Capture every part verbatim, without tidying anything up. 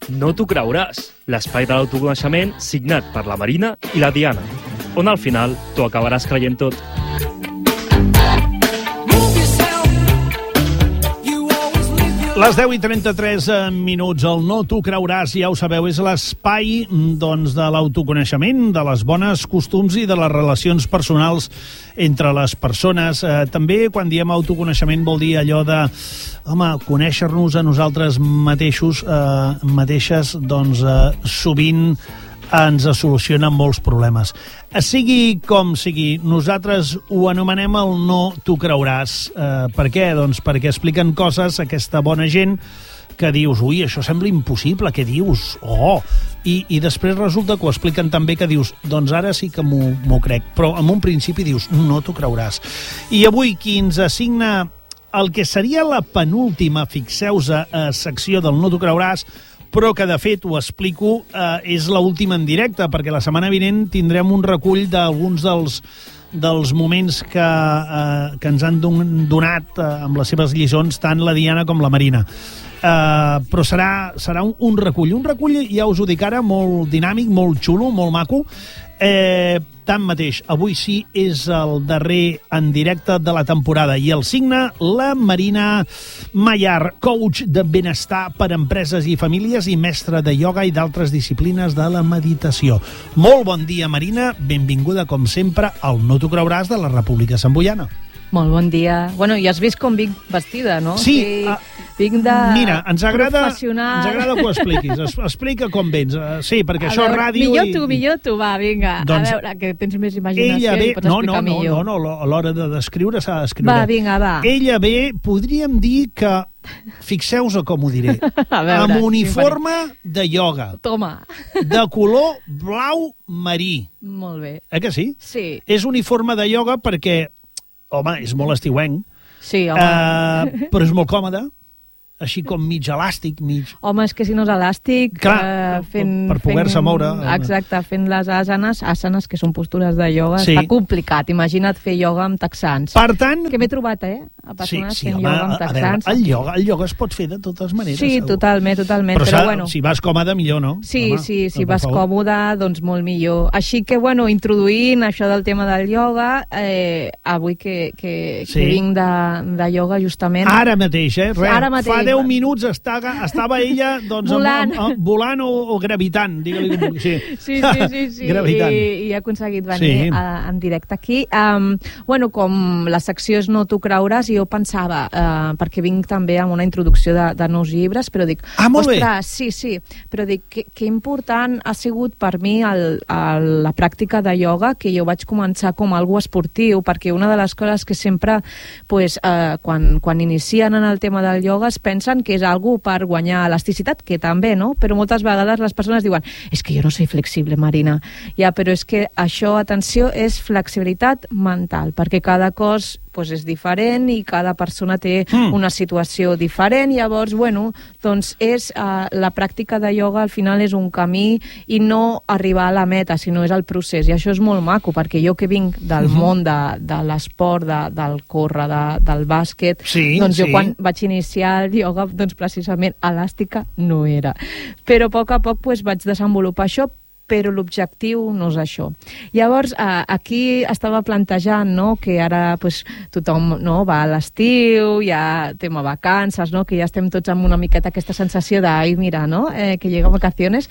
No t'ho creuràs, l'espai de l'autoconeixement signat per la Marina i la Diana, on al final t'ho acabaràs creient tot. Les deu i trenta-tres minuts, el No t'ho creuràs, ja ho sabeu, és l'espai doncs, de l'autoconeixement, de les bones costums i de les relacions personals entre les persones. Eh, també, quan diem autoconeixement, vol dir allò de, home, conèixer-nos a nosaltres mateixos, eh, mateixes, doncs, eh, sovint ens solucionen molts problemes. Sigui com sigui, nosaltres ho anomenem el No t'ho creuràs. Eh, per què? Doncs perquè expliquen coses a aquesta bona gent que dius, ui, això sembla impossible, què dius? Oh! I, i després resulta que ho expliquen també que dius, doncs ara sí que m'ho crec. Però en un principi dius, no t'ho creuràs. I avui qui ens assigna el que seria la penúltima, fixeu-vos, eh, secció del No t'ho creuràs, però que, de fet, ho explico, eh, és l'última en directe, perquè la setmana vinent tindrem un recull d'alguns dels, dels moments que, eh, que ens han don, donat eh, amb les seves lliçons tant la Diana com la Marina. Eh, però serà, serà un, un recull. Un recull, ja us ho dic ara, molt dinàmic, molt xulo, molt maco. Eh, tanmateix, avui sí és el darrer en directe de la temporada i el signa la Marina Mayar, coach de benestar per a empreses i famílies i mestra de ioga i d'altres disciplines de la meditació. Molt bon dia, Marina, benvinguda com sempre al No t'ho creuràs de la República Samboiana. Molt bon dia. Bueno, ja has vist com vinc vestida, no? Sí. sí Uh, vinc de mira, ens agrada, professional. ens agrada que ho expliquis. Es, explica com vens. Uh, sí, perquè a això veure, és ràdio millor i... tu, millor tu, va, vinga. Doncs, a veure, que tens més imaginació ve... i pots no, explicar no, no, millor. no, no, a l'hora de descriure s'ha d'escriure. Va, vinga, va. Ella ve, podríem dir que, fixeu-vos com ho diré, a veure, amb uniforme de ioga. Toma. De color blau marí. Molt bé. Eh que sí? Sí. És uniforme de ioga perquè, home, és molt estiuenc, Sí, home. uh, però és molt còmode, així com mig elàstic, mig... Home, és que si no és elàstic... Clar, eh, fent, per poder-se fent, moure. Exacte, fent les asanes, asanes, que són postures de ioga, Sí. està complicat. Imagina't fer ioga amb texans. Per tant... Que m'he trobat, eh? A Sí, persones sí, fent home, ioga amb a veure, texans. el ioga, el ioga es pot fer de totes maneres. Sí, segur. totalment, totalment. Però, Però, però bueno, si vas còmode, millor, no? sí, Home, sí, si per vas favor. còmode, doncs molt millor. Així que, bueno, introduint això del tema del ioga, eh, avui que, que, Sí. que vinc de, de ioga, justament... Ara mateix, eh? Res, Ara mateix. fa deu minuts estava, estava ella doncs, Volant. Amb, amb, volant o, o gravitant, digue-li com vulgui. Sí, Sí, sí, sí, sí. gravitant. I, i he aconseguit venir Sí. a, en directe aquí. Um, bueno, com la secció és No t'ho creuràs, jo pensava, uh, perquè vinc també amb una introducció de, de nous llibres, però dic, Ah, molt bé. ostres, sí, sí, però dic, que, que important ha sigut per mi el, el, la pràctica de ioga, que jo vaig començar com algo esportiu, perquè una de les coses que sempre, pues, uh, quan, quan inicien en el tema del ioga, es pensen que és algo per guanyar elasticitat, que també, no? Però moltes vegades les persones diuen, és que jo no soy flexible, Marina. Ja, però és que això, atenció, és flexibilitat mental, perquè cada cos pues, és diferent i cada persona té Mm. una situació diferent. Llavors, bueno, doncs és uh, la pràctica de ioga al final és un camí i no arribar a la meta, sinó és el procés. I això és molt maco, perquè jo que vinc del Mhm. món de, de l'esport, de, del córrer, de, del bàsquet, Sí, doncs jo sí. quan vaig iniciar el ioga, doncs precisament elàstica no era. Però a poc a poc pues, vaig desenvolupar això, però l'objectiu no és això. Llavors, eh, aquí estava plantejant, no?, que ara pues, tothom no, va a l'estiu, hi ha tema vacances, no?, que ja estem tots amb una miqueta aquesta sensació de, ai, mira, no?, eh, que llega vacaciones.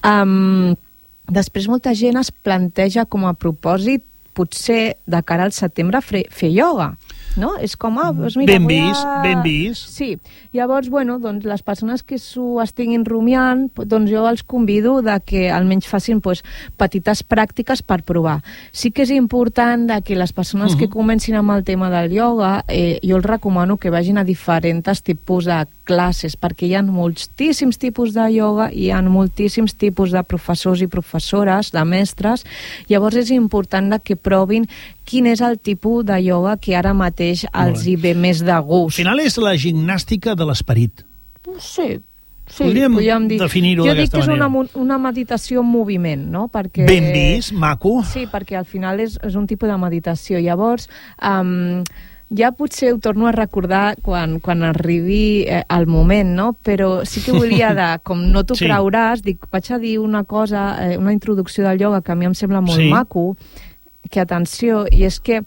Um, després molta gent es planteja com a propòsit potser de cara al setembre fer, fer ioga. No? És com, ah, doncs mira, Ben vull vist, a... ben vist. Sí, llavors, bueno, doncs les persones que s'ho estiguin rumiant, doncs jo els convido de que almenys facin pues, petites pràctiques per provar. Sí que és important de que les persones uh-huh. que comencin amb el tema del ioga, eh, jo els recomano que vagin a diferents tipus de classes, perquè hi ha moltíssims tipus de ioga, hi ha moltíssims tipus de professors i professores, de mestres, llavors és important de que provin quin és el tipus de ioga que ara mateix els hi ve més de Al gust. final és la gimnàstica de l'esperit. Sí, sí, Podríem podríem dir. definir-ho Jo dic d'aquesta que és una, manera. mo- una meditació en moviment, no? Perquè, Ben vist, maco. Sí, perquè al final és, és un tipus de meditació. Llavors, um, ja potser ho torno a recordar quan, quan arribi eh, el moment, no? Però sí que volia, de, com no t'ho Sí. creuràs, dic, vaig a dir una cosa, eh, una introducció del ioga que a mi em sembla molt Sí. maco, que atenció, i és que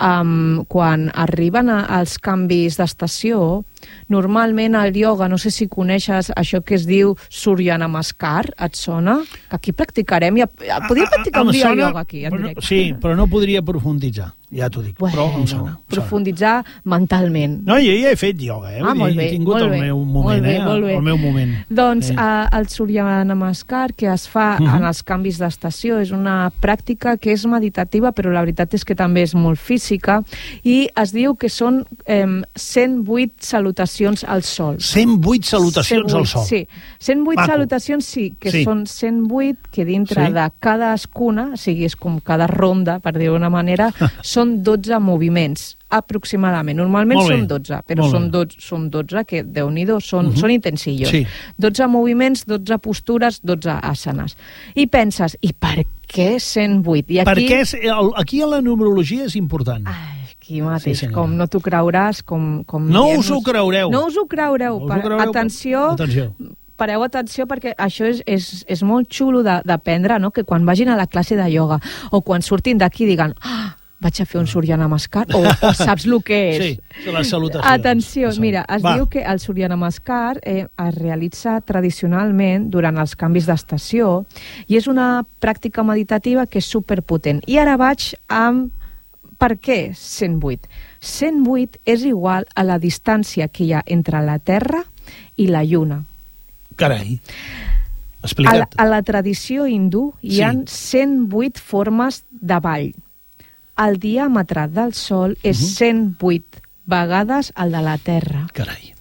um, quan arriben a, als canvis d'estació, normalment el ioga, no sé si coneixes això que es diu Surya Namaskar, et sona? Que aquí practicarem, ja, ja podríem practicar Em un dia sona, ioga aquí, en però no- directe. Sí, però no podria profunditzar, ja t'ho dic, Bueno, però em sona. em sona. profunditzar mentalment. No, jo ja he fet ioga, eh? Ah, Vull molt dir, bé, he tingut molt el bé, meu molt moment, bé, eh? molt bé. El meu moment. Doncs Sí. eh, el Surya Namaskar, que es fa Mhm. en els canvis d'estació, és una pràctica que és meditativa, però la veritat és que també és molt física, i es diu que són eh, cent vuit salutacions al sol. cent vuit salutacions cent vuit, al sol. Sí, cent vuit Maco. salutacions sí, que Sí. són cent vuit que dintre Sí. de cadascuna, o sigui, és com cada ronda, per dir-ho d'una manera, són dotze moviments, aproximadament. Normalment Molt bé, són dotze, però molt són, bé. dotze, són dotze que, Déu-n'hi-do, són, Mhm. són intensillos. Sí. dotze moviments, dotze postures, dotze asanes. I penses, i per què cent vuit? I aquí... Perquè és, el, aquí a la numerologia és important. Ai, aquí mateix, Sí, senyora. com no t'ho creuràs, com... com No diem-nos- us ho creureu. No us ho creureu. No us ho Per- creureu. Atenció, Atenció. pareu atenció, perquè això és, és, és molt xulo de- d'aprendre, no? Que quan vagin a la classe de ioga o quan surtin d'aquí diguen ah, vaig a fer un Surya Namaskar, o, o saps el que és. Sí, de les salutacions. Atenció, Això. mira, es Va. diu que el Surya Namaskar eh, es realitza tradicionalment durant els canvis d'estació i és una pràctica meditativa que és superpotent. I ara vaig amb per què cent vuit? cent vuit és igual a la distància que hi ha entre la Terra i la Lluna. Carai. A la, Explica't. a la tradició hindú hi Sí. ha cent vuit formes de ball. El diàmetre del Sol és Mhm. cent vuit vegades el de la Terra. Carai.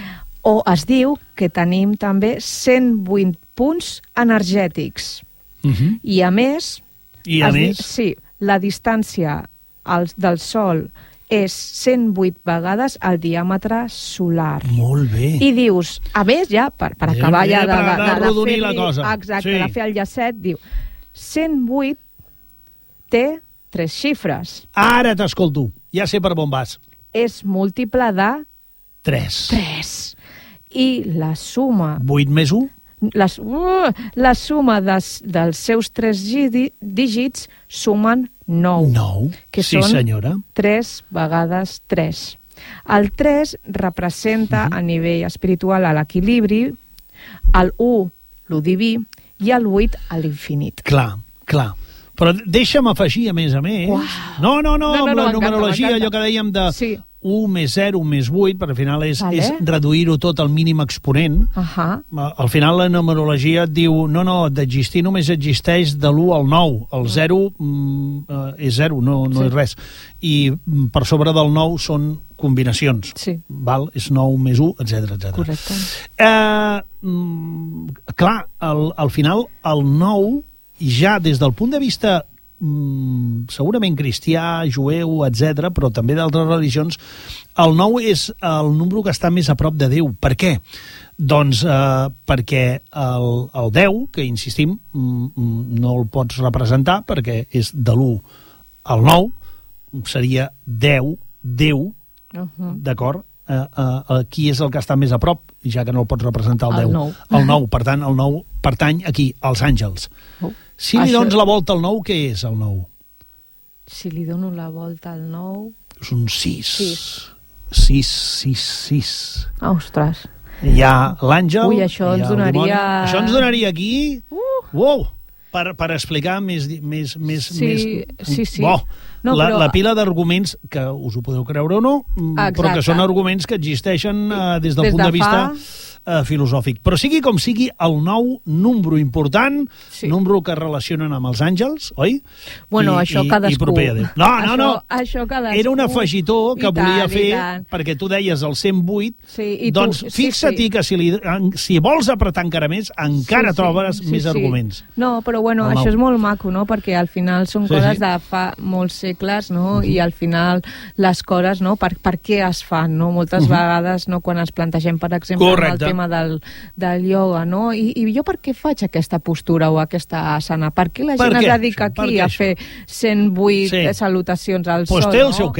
O es diu que tenim també cent vuit punts energètics. Uh -huh. I a més... I a es di- més... Sí, la distància al, del Sol és cent vuit vegades el diàmetre solar. Molt bé. I dius, a més, ja, per, per Bé, acabar bé, ja de, per de, de, de arrodonir fer la cosa. Exacte, Sí. de fer el llacet, diu, cent vuit té tres xifres. Ara t'escolto. Ja sé per on vas. És múltiple de tres. tres. I la suma vuit més u? les, uh, la suma des, dels seus tres gidi- dígits sumen nou. nou. Que sí, són senyora. tres vegades tres. El tres representa Mhm. a nivell espiritual a l'equilibri, el u, lo diví, i el vuit, a l'infinit. Clar, clar. Però deixa'm afegir, a més a més... Uau. No, no, no, No, no, amb no, la m'encanta, numerologia, m'encanta. allò que dèiem de Sí. u més zero més vuit, perquè al final és, Vale. és reduir-ho tot al mínim exponent. Ahà. Al final la numerologia et diu no, no, d'existir només existeix de l'u al nou. El zero mm, eh, és zero, no, no Sí. és res. I mm, per sobre del nou són combinacions. Sí. Val? És nou més u, etcètera, etcètera. Correcte. Eh, mm, clar, al, al final el nou, ja des del punt de vista mm, segurament cristià, jueu, etcètera, però també d'altres religions, el nou és el número que està més a prop de Déu. Per què? Doncs eh, perquè el, el deu, que insistim, mm, mm, no el pots representar perquè és de l'u al nou, seria deu, Déu, Uh -huh. d'acord? Uh, uh, qui és el que està més a prop, ja que no el pots representar el, El deu. nou. El nou, per tant, el nou pertany aquí, als àngels. Oh. Si li Això- dones la volta al nou, què és el nou? Si li dono la volta al nou... És un sis. Sis. Sis, sis, sis. Ostres. Hi ha l'àngel... Ui, això hi ens ha el donaria- dimoni. Això ens donaria aquí... Uh. Wow! Per, per explicar més... més, més, Sí, més sí, sí. Bo. No, la, però- la pila d'arguments, que us ho podeu creure o no, mm, però que Exacte. són arguments que existeixen eh, des del Des punt de, de vista fa- eh, filosòfic. Però sigui com sigui, el nou número important, Sí. número que relacionen amb els àngels, oi? Bueno, I, això i, cadascú. I proper a Déu. No, no, no. Això, això cadascú. Era un afegitó que I volia tant, i fer, tant. perquè tu deies el cent vuit, Sí, i tu- doncs sí, fixa-t'hi sí. que si, li, en- si vols apretar encara més, encara Sí, sí, trobes sí, més sí. arguments. No, però bueno, El nou. això és molt maco, no?, perquè al final són Sí, coses sí. de fa molts segles, no?, i al final les coses, no?, per, per què es fan, no?, moltes Uh-huh. vegades, no?, quan ens plantegem, per exemple, amb el Correcte. tema del, del ioga, no?, I, i jo per què faig aquesta postura o aquesta asana? Per què la Per gent què, es dedica això? Per aquí què a això? fer cent vuit Sí. salutacions al Pues sol, té el no? seu què.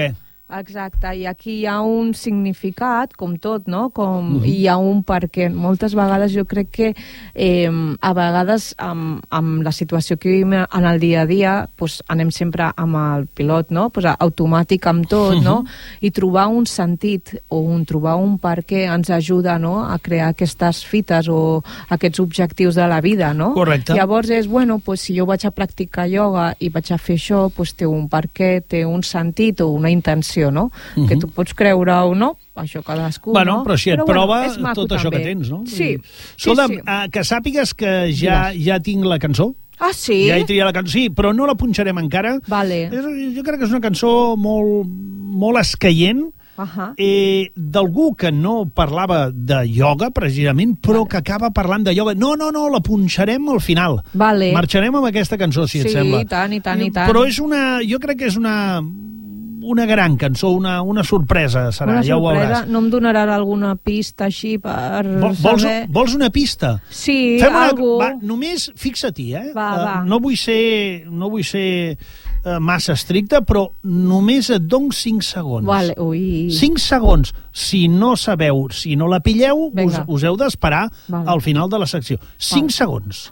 Exacte, i aquí hi ha un significat, com tot, no? Com uh-huh. hi ha un perquè. Moltes vegades jo crec que eh, a vegades amb, amb la situació que vivim en el dia a dia pues, anem sempre amb el pilot, no? Pues, automàtic amb tot, uh-huh. no? I trobar un sentit o un, trobar un perquè ens ajuda, no? A crear aquestes fites o aquests objectius de la vida, no? Correcte. Llavors és, bueno, pues, si jo vaig a practicar ioga i vaig a fer això, pues, té un perquè, té un sentit o una intenció, no? Uh-huh. Que tu pots creure o no, això cadascú, bueno, no? Però si et però, prova bueno, tot també. Això que tens, no? Sí. Escolta, sí, sí. Uh, que sàpigues que ja, ja tinc la cançó. Ah, sí? Ja he triat la cançó, sí, però no la punxarem encara. Vale. És, jo crec que és una cançó molt, molt escaient, uh-huh. eh, d'algú que no parlava de ioga, precisament, però vale. Que acaba parlant de ioga. No, no, no, la punxarem al final. Vale. Marxarem amb aquesta cançó, si sí, et sembla. Sí, i tant, i tant, i tant. Però és una... Jo crec que és una... una gran cançó, una, una sorpresa serà, una ja sorpresa. Ho veuràs. No em donaràs alguna pista així per Vol, vols, saber... Vols una pista? Sí, Fem una, algú... va, només fixa-t'hi, eh? Va, uh, va. No vull ser, no vull ser uh, massa estricte, però només et dono cinc segons. Vale, ui. cinc segons. Si no sabeu, si no la pilleu, us, us heu d'esperar vale. Al final de la secció. cinc vale. Segons.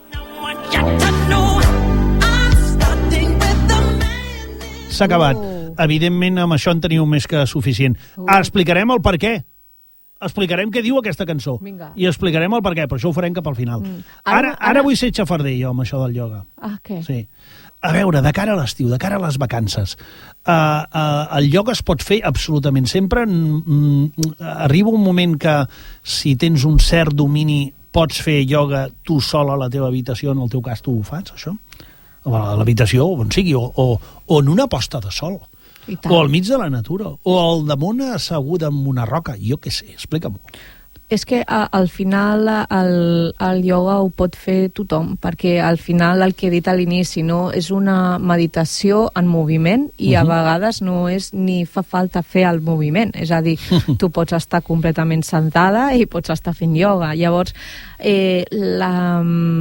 S'ha acabat. Uh. Evidentment, amb això en teniu més que suficient. Uh. Explicarem el per què. Explicarem què diu aquesta cançó. Vinga. I explicarem el per què, però això ho farem cap al final. Mm. Ara, ara, ara... ara vull ser xafarder, jo, amb això del ioga. Ah, què? Sí. A veure, de cara a l'estiu, de cara a les vacances, uh, uh, el ioga es pot fer absolutament sempre. Mm, arriba un moment que, si tens un cert domini, pots fer ioga tu sol a la teva habitació, en el teu cas tu ho fas, això? A l'habitació, on sigui, o, o, o en una posta de sol, o al mig de la natura, o al damunt assegut en una roca, jo què sé, explica-m'ho. És que a, al final el, el ioga ho pot fer tothom, perquè al final el que he dit a l'inici, no, és una meditació en moviment i uh-huh. a vegades no és ni fa falta fer el moviment, és a dir, tu pots estar completament sentada i pots estar fent ioga. Llavors, eh, la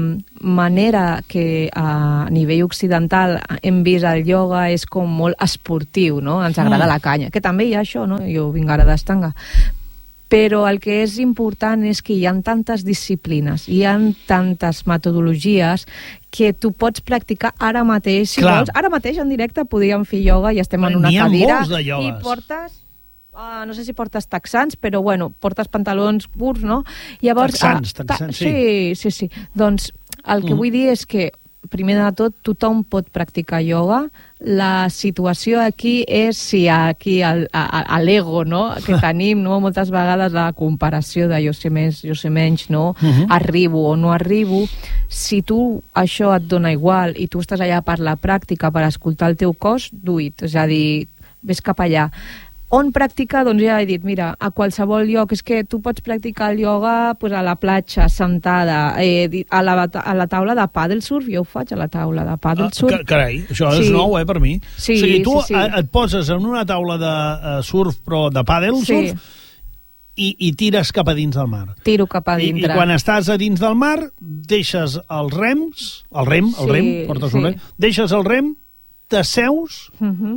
manera que a nivell occidental hem vist el ioga és com molt esportiu, no? Ens agrada uh-huh. la canya, que també hi ha això, no? Jo vinc ara d'estanga. Però el que és important és que hi ha tantes disciplines, hi ha tantes metodologies que tu pots practicar ara mateix, si Clar. vols. Ara mateix en directe podríem fer ioga i estem en una cadira i portes... Uh, no sé si portes texans, però bueno, portes pantalons curts, no? Llavors, texans, uh, texans, sí. Sí, sí, sí. Doncs el que mm. vull dir és que primer de tot, tothom pot practicar ioga. La situació aquí és si aquí el, a l'ego, no?, que tenim, no?, moltes vegades la comparació de jo sé més, jo sé menys, no?, uh-huh. arribo o no arribo. Si tu això et dona igual i tu estàs allà per la pràctica, per escoltar el teu cos, do it, és a dir, ves cap allà. On practicar? Doncs ja he dit, mira, a qualsevol lloc. És que tu pots practicar el ioga pues, a la platja, sentada, eh, a, la, a la taula de paddle surf. Jo ho faig a la taula de paddle surf. Ah, carai, això és sí. nou, eh, per mi. Sí, o sigui, tu sí, sí. et poses en una taula de uh, surf, però de paddle sí. surf, i, i tires cap a dins del mar. Tiro cap a dintre. I, i quan estàs a dins del mar, deixes els rems, el rem, el sí, rem, portes sí. un rem, deixes el rem, t'asseus, uh-huh.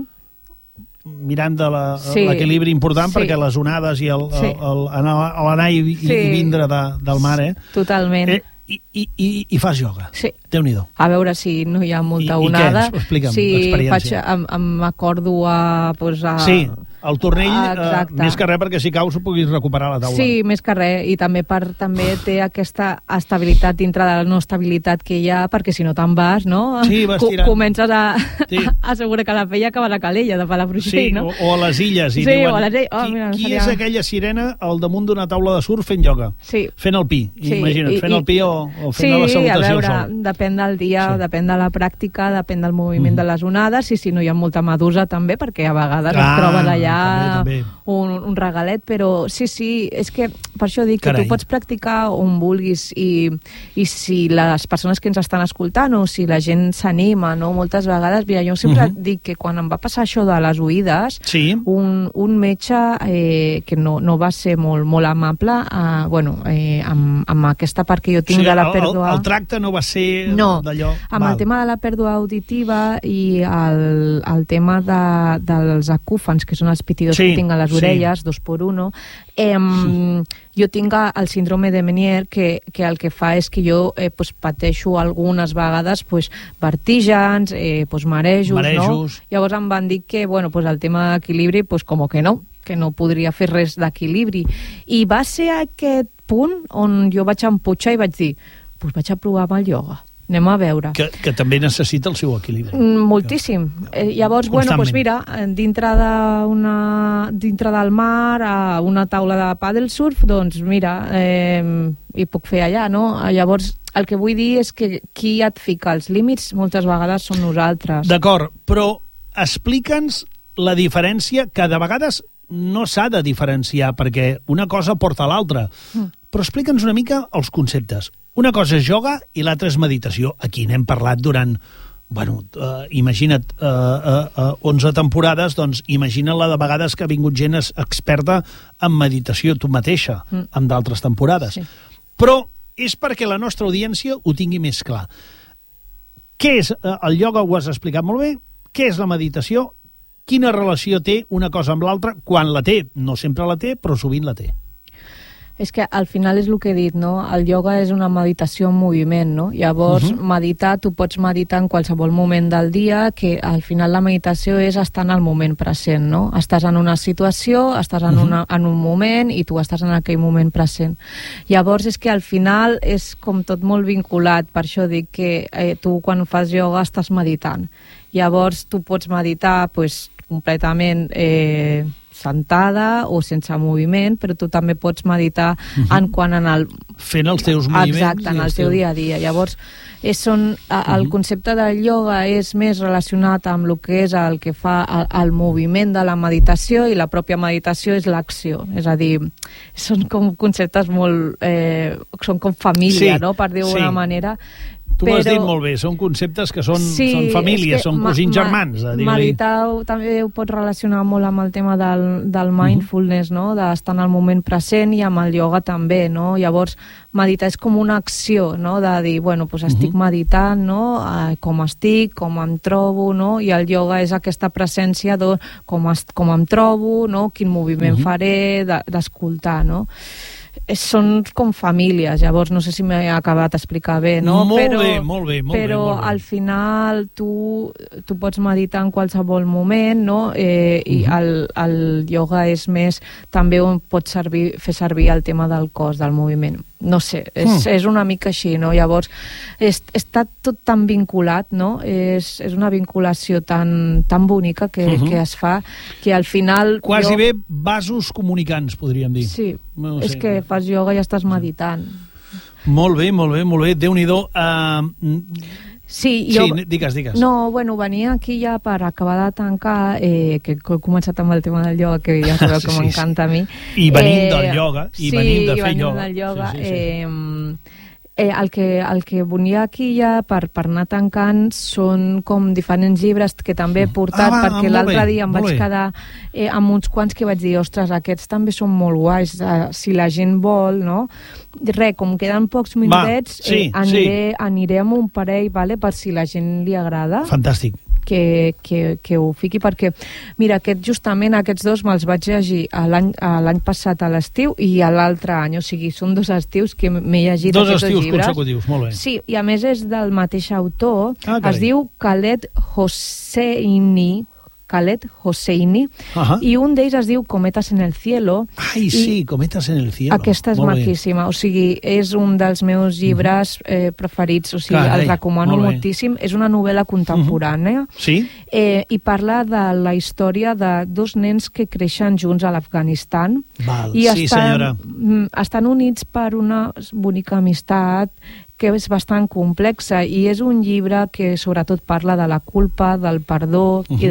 mirant de sí. l'equilibri important, sí. perquè les onades i el, sí. el, el, el, l'anar i, sí. i vindre de, del mar, eh? Totalment. Eh, i, i, i, i fas ioga. Sí. Déu-n'hi-do. A veure si no hi ha molta I, onada. I què? Explica'm sí, l'experiència. Faig, m'acordo a, pues, a... Sí, el tornell, ah, eh, més que res perquè si caus puguis recuperar la taula. Sí, més que res, i també per també té aquesta estabilitat dintre de la no estabilitat que hi ha, perquè si no te'n vas, no? Sí, vas tirant. Comences a, sí. a assegurar que la pella acaba la calella de Palafrugell, sí, no? O, o a les illes. I sí, diuen, o a les illes. Oh, qui mira, qui seria... és aquella sirena al damunt d'una taula de surf fent ioga? Sí. Fent el pi, sí, imagina't, i, fent el pi o, o fent sí, la salutació a veure, al sol. Depèn del dia, sí. depèn de la pràctica, depèn del moviment mm. de les onades, i si no hi ha molta medusa també, perquè a vegades ah, es troben allà allà també, també. Un, un regalet, però sí, sí, és que per això dic que Carai. tu pots practicar on vulguis i, i si les persones que ens estan escoltant o si la gent s'anima, no? Moltes vegades, mira, jo sempre uh-huh. dic que quan em va passar això de les oïdes, sí. un, un metge eh, que no, no va ser molt, molt amable, eh, bueno, eh, amb, amb aquesta part que jo tinc sí, de la el, pèrdua... El, el tracte no va ser no, d'allò... amb Val. El tema de la pèrdua auditiva i el, el tema de, dels acúfans, que són els pitidos sí, que tinc a les orelles, sí. dos por uno, eh, sí. jo tinc el síndrome de Meniere, que, que el que fa és que jo eh, pues, pateixo algunes vegades pues, vertígens, eh, pues, marejos, marejos, no? Llavors em van dir que bueno, pues, el tema d'equilibri, pues, com que no, que no podria fer res d'equilibri. I va ser aquest punt on jo vaig empujar i vaig dir, pues vaig a provar amb el ioga. Anem a veure. Que, que també necessita el seu equilibri. Moltíssim. Eh, llavors, bueno, doncs mira, dintre, una, dintre del mar, a una taula de paddle surf, doncs mira, eh, hi puc fer allà, no? Llavors, el que vull dir és que qui et fica els límits moltes vegades som nosaltres. D'acord, però explica'ns la diferència, que de vegades no s'ha de diferenciar, perquè una cosa porta a l'altra. Mm. Però explica'ns una mica els conceptes. Una cosa és ioga i l'altra és meditació. Aquí n'hem parlat durant, bueno, uh, imagina't, uh, uh, uh, onze temporades, doncs imagina-la de vegades que ha vingut gent experta en meditació, tu mateixa, mm. en d'altres temporades. Sí. Però és perquè la nostra audiència ho tingui més clar. Què és uh, el ioga? Ho has explicat molt bé. Què és la meditació? Quina relació té una cosa amb l'altra? Quan la té? No sempre la té, però sovint la té. És que al final és el que he dit, no? El ioga és una meditació en moviment, no? Llavors, uh-huh. meditar, tu pots meditar en qualsevol moment del dia, que al final la meditació és estar en el moment present, no? Estàs en una situació, estàs en, una, en un moment i tu estàs en aquell moment present. Llavors, és que al final és com tot molt vinculat, per això dic que eh, tu quan fas ioga estàs meditant. Llavors, tu pots meditar pues, completament... Eh, sentada o sense moviment, però tu també pots meditar uh-huh. en quan en el... Fent els teus moviments. Exacte, en el teu dia a dia. Llavors, és on, uh-huh. el concepte del ioga és més relacionat amb el que és el que fa el, el moviment de la meditació i la pròpia meditació és l'acció. És a dir, són com conceptes molt... Eh, són com família, sí, no?, per dir-ho d'una sí. manera. Tu però... ho has dit molt bé, són conceptes que són, sí, són famílies, són cosins germans. A meditar també ho pots relacionar molt amb el tema del, del mindfulness, no? D'estar en el moment present, i amb el ioga també, no? Llavors, meditar és com una acció, no? De dir, bueno, doncs estic uh-huh. meditant, no? Eh, com estic, com em trobo, no? I el ioga és aquesta presència de com, es, com em trobo, no? Quin moviment uh-huh. faré, d'escoltar, no? Són com famílies, llavors no sé si m'he acabat d'explicar bé, no? Molt però, bé, molt bé, molt però bé, molt bé. Al final tu, tu pots meditar en qualsevol moment, no? Eh, uh-huh. I el, el ioga és més, també on pots servir, fer servir el tema del cos, del moviment. No sé, és, mm. és una mica així, no? Llavors, és, està tot tan vinculat, no? És, és una vinculació tan, tan bonica que, uh-huh. que es fa, que al final... Quasi jo... bé vasos comunicants, podríem dir. Sí, no és sé. Que fas ioga i estàs meditant. Molt bé, molt bé, molt bé. Déu-n'hi-do. Uh... Sí, jo... sí, digues, digues. No, bueno, venia aquí ja per acabar de tancar, eh, que he començat amb el tema del ioga, que ja sabeu que sí, m'encanta sí. a mi. I venint eh, del ioga, i sí, venint de fer venint ioga. Del ioga sí, sí, sí. Eh, eh, el, que, el que venia aquí ja per, per anar tancant són com diferents llibres que també he portat, ah, va, perquè l'altre dia em vaig bé. quedar eh, amb uns quants que vaig dir, ostres, aquests també són molt guais, eh, si la gent vol, no? Res, com queden pocs minutets, Va, sí, eh, aniré, sí. aniré amb un parell, vale, per si la gent li agrada. Fantàstic. Que, que, que ho fiqui, perquè mira, aquest, justament aquests dos me'ls vaig llegir l'any passat a l'estiu i a l'altre any, o sigui, són dos estius que m'he llegit dos aquests estius llibres. consecutius, molt bé. Sí, i a més és del mateix autor, ah, es diu Khaled Hosseini, Khaled Hosseini, uh-huh. i un d'ells es diu Cometas en el cielo. Ai, sí, Cometas en el cielo. Aquesta és molt maquíssima, bé. O sigui, és un dels meus llibres eh, preferits, o sigui, Carai, el recomano moltíssim. És una novel·la contemporània, uh-huh. sí? eh, i parla de la història de dos nens que creixen junts a l'Afganistan. Val, i sí, estan, senyora. Estan units per una bonica amistat, que és bastant complexa, i és un llibre que sobretot parla de la culpa, del perdó uh-huh. i de la Segona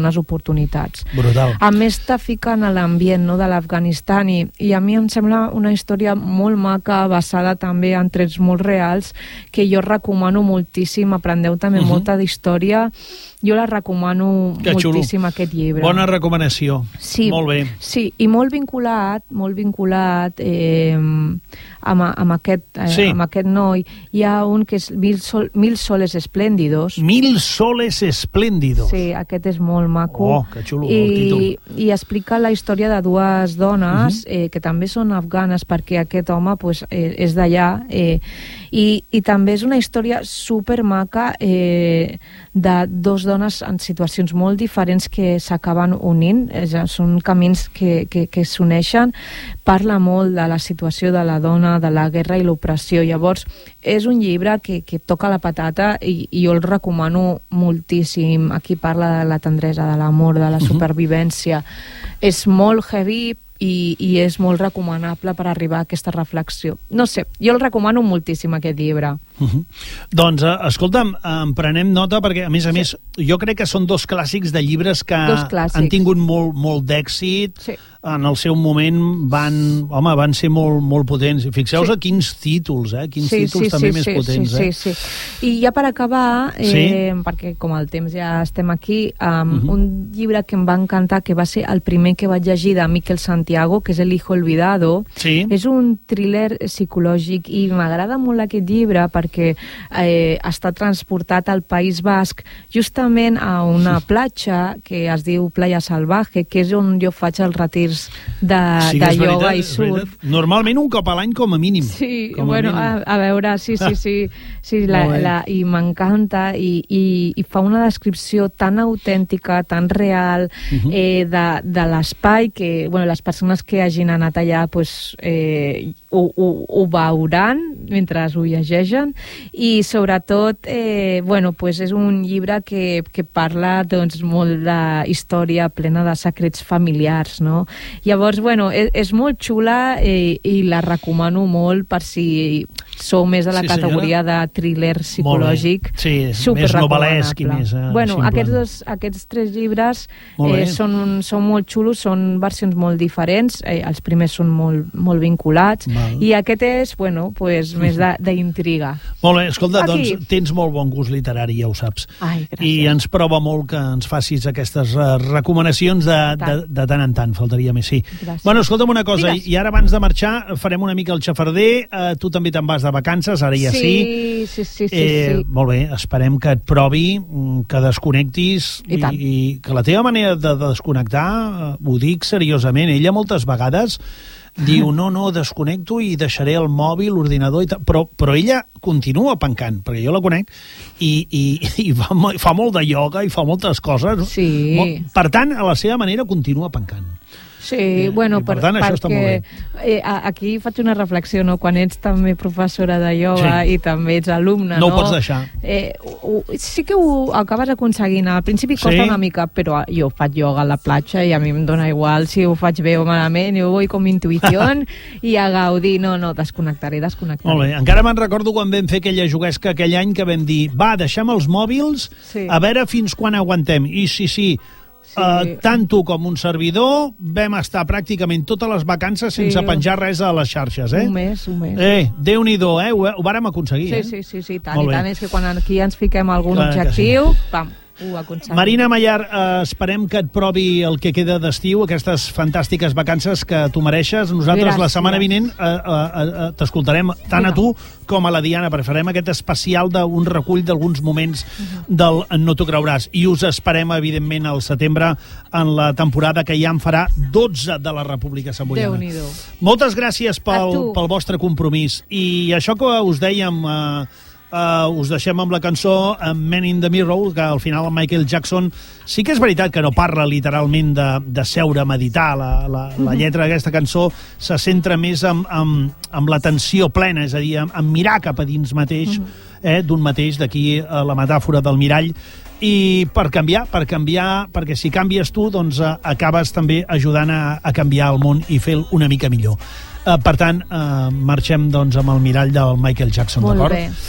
segones oportunitats. Brutal. A més, te fica en l'ambient, no?, de l'Afganistan i, i a mi em sembla una història molt maca, basada també en trets molt reals, que jo recomano moltíssim. Apreneu també uh-huh. molta d'història. Jo la recomano que moltíssim, xulo. Aquest llibre. Bona recomanació. Sí, molt bé. Sí, i molt vinculat, molt vinculat eh, amb, amb, aquest, eh, sí. amb aquest noi. Hi ha un que és Mil, sol, Mil soles espléndidos. Mil soles espléndidos. Sí, aquest és molt maco. Oh, que xulo, I, el títol. I explica la història de dues dones uh-huh. eh, que també són afganes, perquè aquest home pues, eh, és d'allà. Eh, i, I també és una història supermaca eh, de dos dones en situacions molt diferents que s'acaben unint. És, són camins que, que, que s'uneixen. Parla molt de la situació de la dona, de la guerra i l'opressió. Llavors, és un llibre que, que toca la patata i, i jo el recomano moltíssim. Aquí parla de la tendresa, de l'amor, de la supervivència. És molt heavy i, i és molt recomanable per arribar a aquesta reflexió. No sé, jo el recomano moltíssim, aquest llibre. Uh-huh. Doncs, eh, escolta'm, en prenem nota perquè, a més a sí. més, jo crec que són dos clàssics de llibres que han tingut molt, molt d'èxit. Sí. En el seu moment van, home, van ser molt, molt potents. Fixeu-vos sí. a quins títols, eh? Quins sí, títols sí, també sí, més sí, potents, sí, eh? Sí, sí. I ja per acabar, eh, sí. perquè com el temps ja estem aquí, um, uh-huh. un llibre que em va encantar, que va ser el primer que vaig llegir de Miquel Santiago, que és El hijo olvidado. Sí. És un thriller psicològic i m'agrada molt aquest llibre perquè eh, està transportat al País Basc, justament a una platja que es diu Playa Salvaje, que és on jo faig els retirs de, sí, de ioga veritat, i surf. Normalment un cop a l'any com a mínim. Sí, com bueno, a, a veure, sí, sí, sí, sí la, la, i m'encanta i, i, i fa una descripció tan autèntica, tan real uh-huh. eh, de, de l'espai que, bueno, les persones que hagin anat allà pues, eh, ho, ho, ho veuran mentre ho llegeixen i sobretot eh, bueno, pues és un llibre que, que parla doncs, molt de història plena de secrets familiars, no? Llavors, bueno, és, és molt xula i, i la recomano molt per si sou més de la sí, categoria senyora. De thriller psicològic. Sí, més novel·lesc i més uh, bueno, simple. Aquests, dos, aquests tres llibres eh, són, són molt xulos, són versions molt diferents, eh, els primers són molt, molt vinculats Val. I aquest és, bueno, pues, més d'intriga. Molt bé, escolta, Aquí. doncs tens molt bon gust literari, ja ho saps. Ai, I ens prova molt que ens facis aquestes uh, recomanacions de, de, de tant en tant, faltaria més, sí. Gràcies. Bueno, escolta'm una cosa, Digues. i ara abans de marxar farem una mica el xafarder, uh, tu també te'n vas de vacances, ara ja sí. Sí, sí, sí, sí, eh, sí. Molt bé, esperem que et provi, que desconnectis i, i, i que la teva manera de, de desconnectar, uh, ho dic seriosament, ella moltes vegades diu, no, no, desconnecto i deixaré el mòbil, l'ordinador i tal, però, però ella continua pencant, perquè jo la conec i, i, i fa, fa molt de ioga i fa moltes coses. Sí. Per tant, a la seva manera continua pencant. Sí, eh, bueno, per, per tant, això està molt bé. Eh, aquí faig una reflexió, no? Quan ets també professora de ioga sí. i també ets alumne, no? No ho pots deixar. Eh, ho, sí que ho acabes aconseguint. Al principi costa sí. una mica, però jo faig ioga a la platja i a mi em dóna igual si ho faig bé o malament, jo vull com intuïció i a gaudir. No, no, desconnectaré, desconnectaré. Molt bé. Encara me'n recordo quan vam fer aquella juguesca aquell any que vam dir, va, deixem els mòbils sí. a veure fins quan aguantem. I sí, sí, Sí. Uh, tant tu com un servidor vam estar pràcticament totes les vacances sense sí. penjar res a les xarxes, eh? Un mes, un mes. Eh, Déu-n'hi-do, eh? Ho, ho vàrem aconseguir, sí, eh? Sí, sí, sí, tant i tant. És que quan aquí ens fiquem algun Clar objectiu, sí. pam, ho aconseguim. Marina Mallar, eh, esperem que et provi el que queda d'estiu, aquestes fantàstiques vacances que tu mereixes. Nosaltres Gràcies. La setmana vinent eh, eh, eh, t'escoltarem tant Vinga. A tu com a la Diana, perquè farem aquest especial d'un recull d'alguns moments uh-huh. del No t'ho creuràs. I us esperem, evidentment, al setembre en la temporada que ja en farà dotze de la República Samboiana. Déu-n'hi-do. Moltes gràcies pel, pel vostre compromís. I això que us dèiem... Eh, Uh, us deixem amb la cançó uh, Man in the Mirror, que al final el Michael Jackson sí que és veritat que no parla literalment de, de seure a meditar. La, la, la lletra d'aquesta cançó se centra més en, en, en l'atenció plena, és a dir, en, en mirar cap a dins mateix, eh, d'un mateix, d'aquí uh, la metàfora del mirall, i per canviar, per canviar, perquè si canvies tu, doncs uh, acabes també ajudant a, a canviar el món i fer-lo una mica millor. Uh, per tant, uh, marxem doncs amb el mirall del Michael Jackson, d'acord? Molt bé.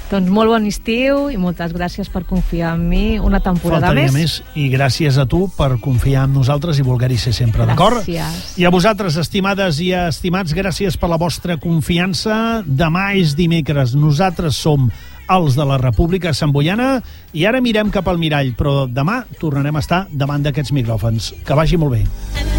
Doncs molt bon estiu i moltes gràcies per confiar en mi una temporada Faltaria més. més. I gràcies a tu per confiar en nosaltres i voler-hi ser sempre, d'acord? Gràcies. I a vosaltres, estimades i estimats, gràcies per la vostra confiança. Demà és dimecres. Nosaltres som els de la República Sant Boiana i ara mirem cap al mirall, però demà tornarem a estar davant d'aquests micròfons. Que vagi molt bé.